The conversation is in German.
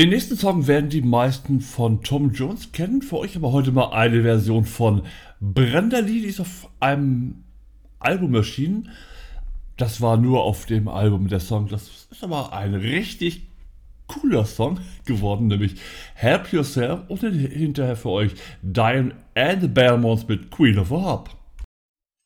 Den nächsten Song werden die meisten von Tom Jones kennen, für euch aber heute mal eine Version von Brenda Lee, die ist auf einem Album erschienen. Das war nur auf dem Album der Song, das ist aber ein richtig cooler Song geworden, nämlich Help Yourself und hinterher für euch Diane and the Belmonts mit Queen of a Hop.